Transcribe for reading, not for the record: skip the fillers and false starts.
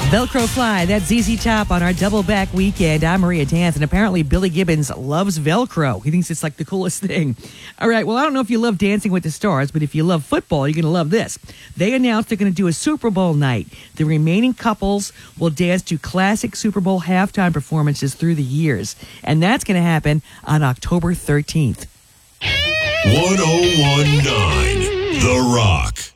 Velcro Fly, that's ZZ Top on our double back weekend. I'm Maria Dance, and apparently Billy Gibbons loves Velcro. He thinks it's like the coolest thing. All right, well, I don't know if you love Dancing with the Stars, but if you love football, you're going to love this. They announced they're going to do a Super Bowl night. The remaining couples will dance to classic Super Bowl halftime performances through the years, and that's going to happen on October 13th. 1019 The Rock.